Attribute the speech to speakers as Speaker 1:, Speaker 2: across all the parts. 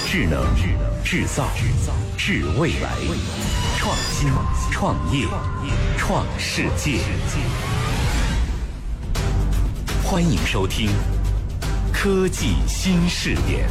Speaker 1: 智能、制造、智未来，创新、创业、创世界。欢迎收听科技新视点。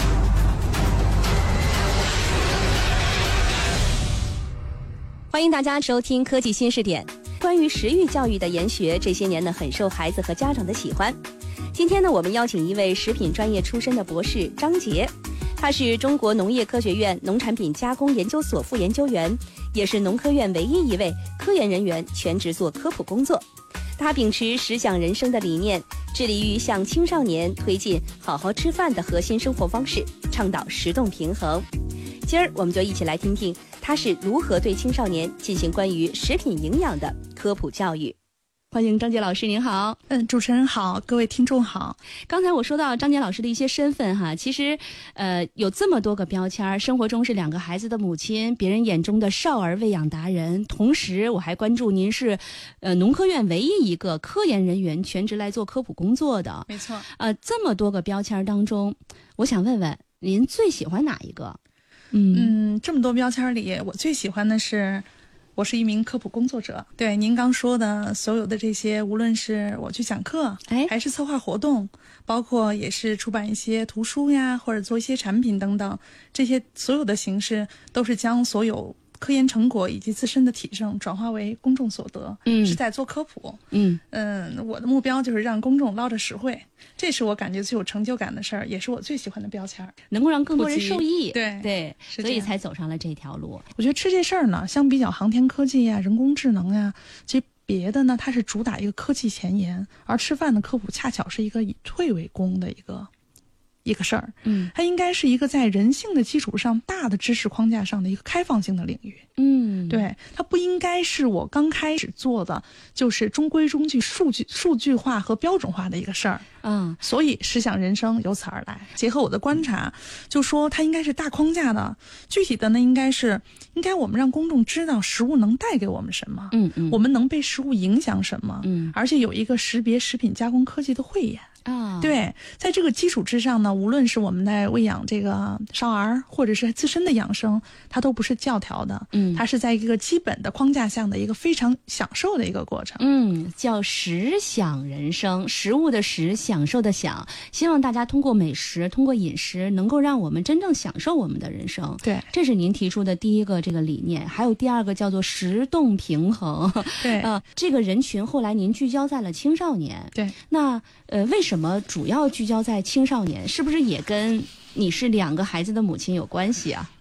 Speaker 2: 欢迎大家收听科技新视点。关于食育教育的研学，这些年呢很受孩子和家长的喜欢。今天呢，我们邀请一位食品专业出身的博士张杰，他是中国农业科学院农产品加工研究所副研究员，也是农科院唯一一位科研人员全职做科普工作。他秉持食享人生的理念，致力于向青少年推进好好吃饭的核心生活方式，倡导食动平衡。今儿我们就一起来听听他是如何对青少年进行关于食品营养的科普教育。欢迎张杰老师，您好。
Speaker 3: 主持人好，各位听众好。
Speaker 2: 刚才我说到张杰老师的一些身份哈，其实有这么多个标签，生活中是2个孩子的母亲，别人眼中的少儿喂养达人，同时我还关注您是农科院唯一一个科研人员全职来做科普工作的。
Speaker 3: 没错。
Speaker 2: 这么多个标签当中，我想问问您最喜欢哪一个？
Speaker 3: 这么多标签里，我最喜欢的是我是一名科普工作者。对您刚说的所有的这些，无论是我去讲课，还是策划活动，包括也是出版一些图书呀，或者做一些产品等等，这些所有的形式都是将所有科研成果以及自身的体证转化为公众所得，是在做科普。我的目标就是让公众捞着实惠，这是我感觉最有成就感的事儿，也是我最喜欢的标签，
Speaker 2: 能够让更多人受益。
Speaker 3: 对，
Speaker 2: 所以才走上了这条路。
Speaker 3: 我觉得吃这事儿呢，相比较航天科技呀、人工智能呀，其实别的呢，它是主打一个科技前沿，而吃饭的科普恰巧是一个以退为攻的一个事儿。它应该是一个在人性的基础上大的知识框架上的一个开放性的领域。对，它不应该是我刚开始做的就是中规中矩、数据化和标准化的一个事儿。所以食享人生由此而来。结合我的观察，就说它应该是大框架的，具体的呢应该我们让公众知道食物能带给我们什么，我们能被食物影响什么，而且有一个识别食品加工科技的慧眼。对，在这个基础之上呢，无论是我们在喂养这个少儿，或者是自身的养生，它都不是教条的，它是在一个基本的框架下的一个非常享受的一个过程。
Speaker 2: 叫食享人生，食物的食，享受的享，希望大家通过美食，通过饮食，能够让我们真正享受我们的人生。
Speaker 3: 对，
Speaker 2: 这是您提出的第一个这个理念。还有第二个叫做食动平衡。
Speaker 3: 对，
Speaker 2: 这个人群后来您聚焦在了青少年。
Speaker 3: 对，
Speaker 2: 那为什么主要聚焦在青少年？是不是也跟你是2个孩子的母亲有关系啊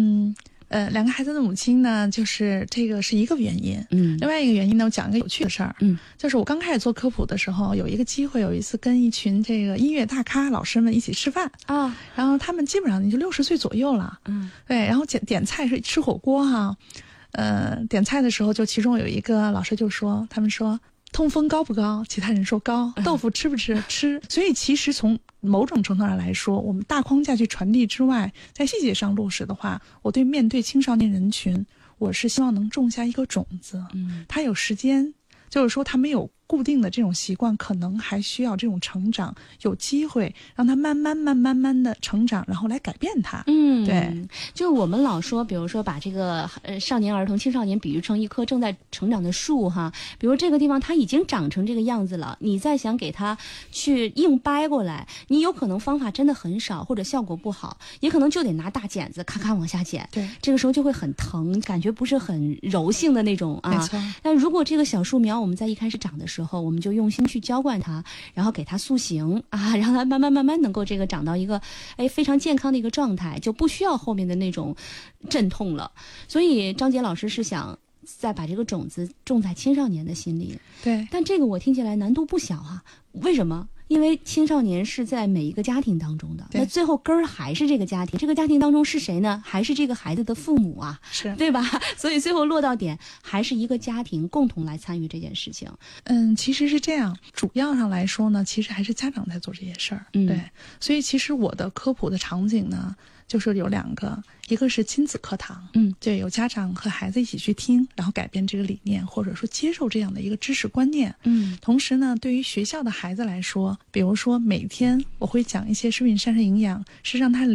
Speaker 3: ？2个孩子的母亲呢，就是这个是一个原因。另外一个原因呢，我讲一个有趣的事儿。就是我刚开始做科普的时候，有一个机会，有一次跟一群这个音乐大咖老师们一起吃饭然后他们基本上也就60岁左右了。对，然后点菜是吃火锅哈。点菜的时候，就其中有一个老师就说，他们说痛风高不高？其他人说高。豆腐吃不吃？吃。所以其实从某种程度上来说，我们大框架去传递之外，在细节上落实的话，我面对青少年人群，我是希望能种下一个种子。他有时间，就是说他没有固定的这种习惯，可能还需要这种成长，有机会让他慢慢的成长，然后来改变他。对，
Speaker 2: 就是我们老说，比如说把这个少年儿童、青少年比喻成一棵正在成长的树哈，比如这个地方它已经长成这个样子了，你再想给它去硬掰过来，你有可能方法真的很少，或者效果不好，也可能就得拿大剪子咔咔往下剪。
Speaker 3: 对，
Speaker 2: 这个时候就会很疼，感觉不是很柔性的那种
Speaker 3: 没错。
Speaker 2: 但如果这个小树苗我们在一开始长的时候，我们就用心去浇灌它，然后给它塑形让它慢慢能够这个长到一个非常健康的一个状态，就不需要后面的那种阵痛了。所以张杰老师是想再把这个种子种在青少年的心里。
Speaker 3: 对，
Speaker 2: 但这个我听起来难度不小啊。为什么？因为青少年是在每一个家庭当中的，那最后根儿还是这个家庭，这个家庭当中是谁呢？还是这个孩子的父母啊，
Speaker 3: 是对
Speaker 2: 吧？所以最后落到点还是一个家庭共同来参与这件事情。
Speaker 3: 其实是这样，主要上来说呢，其实还是家长在做这些事儿。对，所以其实我的科普的场景呢，就是有2个，一个是亲子课堂，对，有家长和孩子一起去听，然后改变这个理念，或者说接受这样的一个知识观念。同时呢，对于学校的孩子来说，比如说每天我会讲一些食品膳食营养，是让他